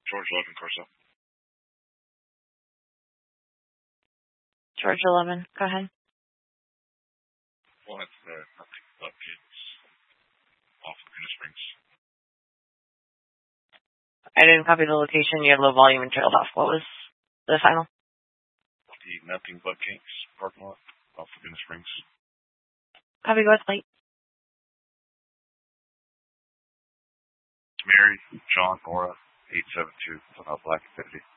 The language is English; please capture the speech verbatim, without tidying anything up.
George eleven, Carcel. George eleven, go ahead. Well, that's the nothing but kids off Laguna Springs. I didn't copy the location. You had low volume and trailed off. What was the final? The Nothing But Kinks parking lot off Laguna Springs. Copy, go ahead, late. Mary, John, Nora, eight seven two, Black Infinity.